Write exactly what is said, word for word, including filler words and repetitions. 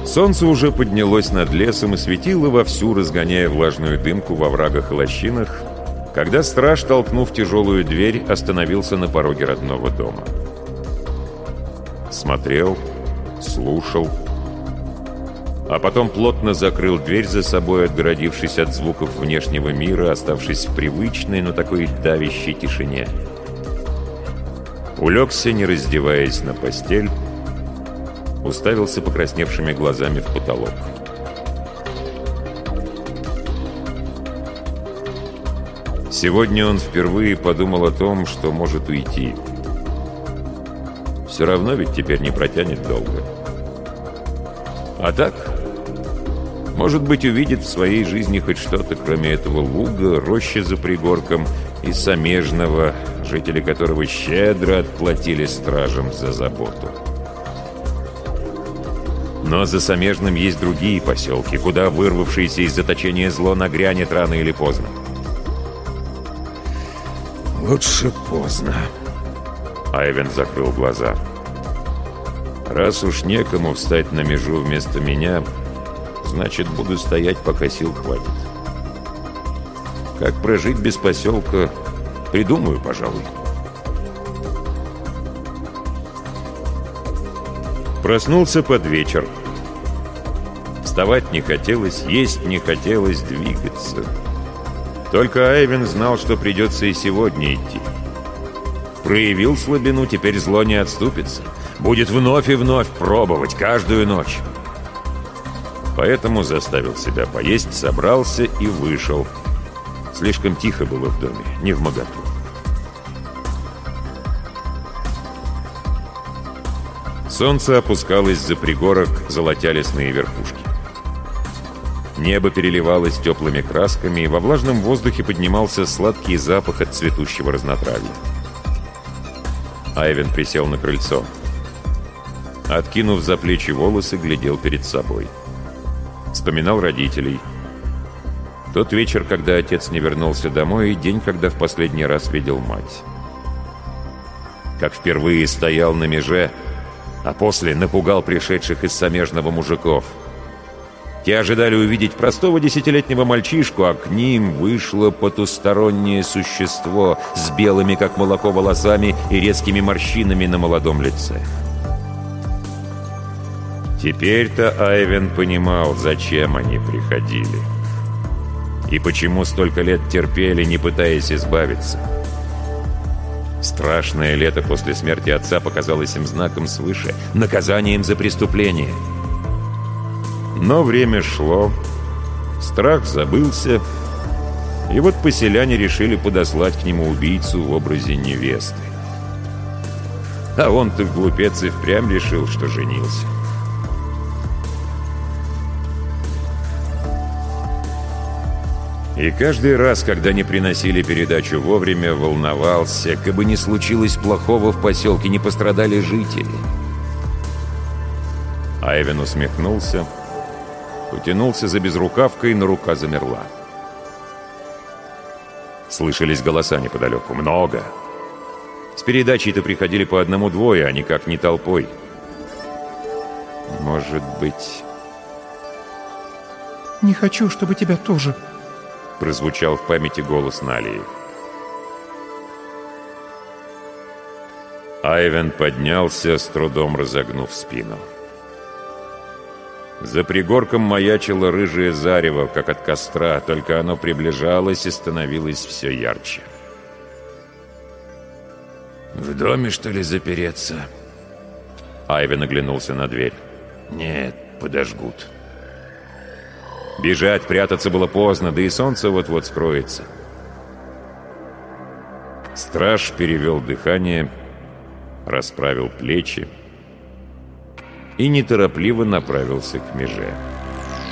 Солнце уже поднялось над лесом и светило вовсю, разгоняя влажную дымку во врагах и лощинах, когда страж, толкнув тяжелую дверь, остановился на пороге родного дома. Смотрел, слушал, а потом плотно закрыл дверь за собой, отгородившись от звуков внешнего мира, оставшись в привычной, но такой давящей тишине. Улегся, не раздеваясь, на постель, уставился покрасневшими глазами в потолок. Сегодня он впервые подумал о том, что может уйти. Все равно ведь теперь не протянет долго. А так, может быть, увидит в своей жизни хоть что-то, кроме этого луга, рощи за пригорком и Самежного, жители которого щедро отплатили стражам за заботу. Но за Самежным есть другие поселки, куда вырвавшееся из заточения зло нагрянет рано или поздно. «Лучше поздно», — Айвен закрыл глаза. «Раз уж некому встать на межу вместо меня, значит, буду стоять, пока сил хватит. Как прожить без поселка, придумаю, пожалуй». Проснулся под вечер. Вставать не хотелось, есть не хотелось, двигаться. Только Айвен знал, что придется и сегодня идти. Проявил слабину, теперь зло не отступится. Будет вновь и вновь пробовать, каждую ночь. Поэтому заставил себя поесть, собрался и вышел. Слишком тихо было в доме, не вмоготу. Солнце опускалось за пригорок, золотя лесные верхушки. Небо переливалось теплыми красками, и во влажном воздухе поднимался сладкий запах от цветущего разнотравья. Айвен присел на крыльцо. Откинув за плечи волосы, глядел перед собой. Вспоминал родителей. Тот вечер, когда отец не вернулся домой, и день, когда в последний раз видел мать. Как впервые стоял на меже, а после напугал пришедших из Самежного мужиков. Те ожидали увидеть простого десятилетнего мальчишку, а к ним вышло потустороннее существо с белыми, как молоко, волосами и резкими морщинами на молодом лице. Теперь-то Айвен понимал, зачем они приходили. И почему столько лет терпели, не пытаясь избавиться. Страшное лето после смерти отца показалось им знаком свыше, наказанием за преступление. Но время шло, страх забылся, и вот поселяне решили подослать к нему убийцу в образе невесты. А он-то, глупец, и впрямь решил, что женился. И каждый раз, когда не приносили передачу вовремя, волновался, как бы не случилось плохого в поселке, не пострадали жители. Айвен усмехнулся, потянулся за безрукавкой, но рука замерла. Слышались голоса неподалеку. Много. С передачей-то приходили по одному-двое, а никак не толпой. Может быть... «Не хочу, чтобы тебя тоже...» прозвучал в памяти голос Налии. Айвен поднялся, с трудом разогнув спину. За пригорком маячило рыжее зарево, как от костра, только оно приближалось и становилось все ярче. «В доме, что ли, запереться?» Айвен оглянулся на дверь. «Нет, подожгут». Бежать, прятаться было поздно, да и солнце вот-вот скроется. Страж перевел дыхание, расправил плечи и неторопливо направился к меже.